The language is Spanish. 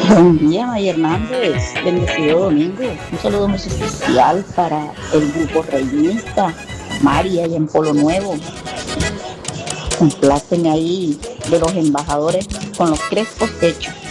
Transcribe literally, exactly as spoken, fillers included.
Buen día, Maya Hernández. Bendecido domingo. Un saludo muy especial para el grupo reinista, María y en Polo Nuevo. Compláceme ahí de los embajadores con los crespos hechos.